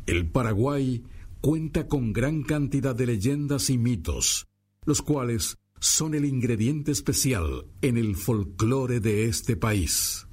El Paraguay cuenta con gran cantidad de leyendas y mitos, los cuales son el ingrediente especial en el folclore de este país.